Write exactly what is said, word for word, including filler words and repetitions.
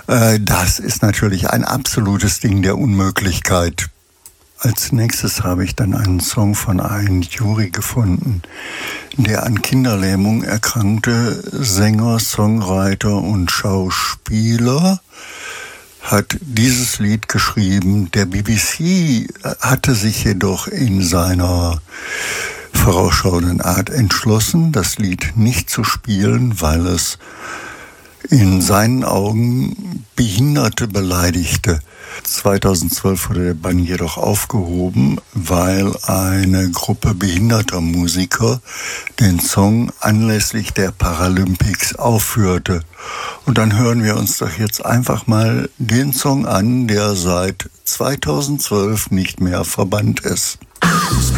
Äh, das ist natürlich ein absolutes Ding der Unmöglichkeit. Als nächstes habe ich dann einen Song von einem Juri gefunden, der an Kinderlähmung erkrankte Sänger, Songwriter und Schauspieler hat dieses Lied geschrieben. Der B B C hatte sich jedoch in seiner vorausschauenden Art entschlossen, das Lied nicht zu spielen, weil es in seinen Augen Behinderte beleidigte. zweitausendzwölf wurde der Bann jedoch aufgehoben, weil eine Gruppe behinderter Musiker den Song anlässlich der Paralympics aufführte. Und dann hören wir uns doch jetzt einfach mal den Song an, der seit zweitausendzwölf nicht mehr verbannt ist.